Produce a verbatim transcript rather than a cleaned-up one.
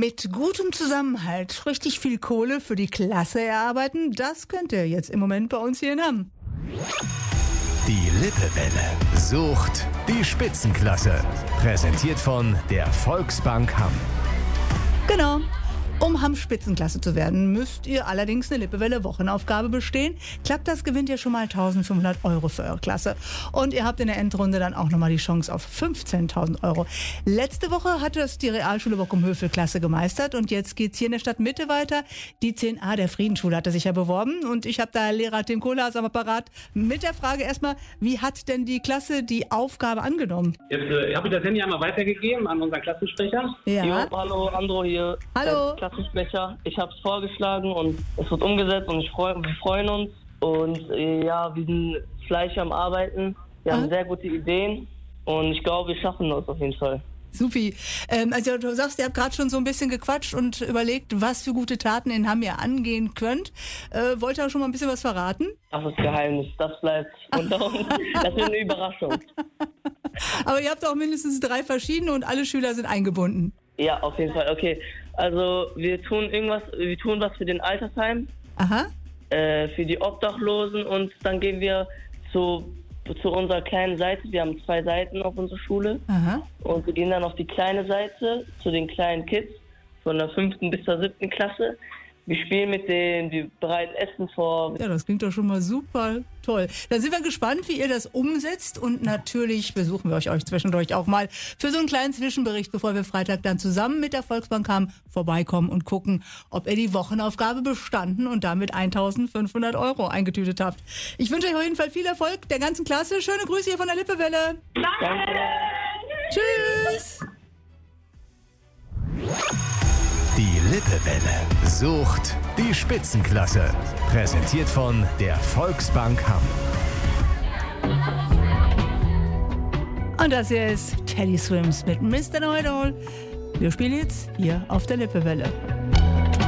Mit gutem Zusammenhalt richtig viel Kohle für die Klasse erarbeiten, das könnt ihr jetzt im Moment bei uns hier in Hamm. Die Lippewelle sucht die Spitzenklasse. Präsentiert von der Volksbank Hamm. Genau. Um Hamm Spitzenklasse zu werden, müsst ihr allerdings eine Lippewelle-Wochenaufgabe bestehen. Klappt das, gewinnt ihr schon mal eintausendfünfhundert Euro für eure Klasse. Und ihr habt in der Endrunde dann auch nochmal die Chance auf fünfzehntausend Euro. Letzte Woche hat es die Realschule Bockum-Hövel-Klasse gemeistert und jetzt geht's hier in der Stadt Mitte weiter. Die zehn a der Friedensschule hatte sich ja beworben und ich habe da Lehrer Tim Kohlhaas am Apparat mit der Frage erstmal, wie hat denn die Klasse die Aufgabe angenommen? Jetzt äh, habe ich das Handy einmal weitergegeben an unseren Klassensprecher. Ja. Jo, hallo, Andro hier. Hallo. Klassensprecher. Ich habe es vorgeschlagen und es wird umgesetzt und ich freu, wir freuen uns. Und äh, ja, wir sind fleißig am Arbeiten. Wir haben Ah. sehr gute Ideen und ich glaube, wir schaffen das auf jeden Fall. Supi. Ähm, also du sagst, ihr habt gerade schon so ein bisschen gequatscht und überlegt, was für gute Taten in Hamm ihr angehen könnt. Äh, wollt ihr auch schon mal ein bisschen was verraten? Das ist Geheimnis, das bleibt unter uns. Das wird eine Überraschung. Aber ihr habt auch mindestens drei verschiedene und alle Schüler sind eingebunden. Ja, auf jeden Fall. Okay, also wir tun irgendwas, wir tun was für den Altersheim, Aha. äh, für die Obdachlosen und dann gehen wir zu, zu unserer kleinen Seite. Wir haben zwei Seiten auf unserer Schule. Aha. Und wir gehen dann auf die kleine Seite zu den kleinen Kids von der fünften bis zur siebten Klasse. Wir spielen mit denen, wir bereiten Essen vor. Ja, das klingt doch schon mal super toll. Dann sind wir gespannt, wie ihr das umsetzt und natürlich besuchen wir euch, euch zwischendurch auch mal für so einen kleinen Zwischenbericht, bevor wir Freitag dann zusammen mit der Volksbank Hamm vorbeikommen und gucken, ob ihr die Wochenaufgabe bestanden und damit eintausendfünfhundert Euro eingetütet habt. Ich wünsche euch auf jeden Fall viel Erfolg der ganzen Klasse. Schöne Grüße hier von der Lippewelle. Danke. Tschüss. Die Lippewelle sucht die Spitzenklasse. Präsentiert von der Volksbank Hamm. Und das hier ist Teddy Swims mit Mister Know-It-All. Wir spielen jetzt hier auf der Lippewelle.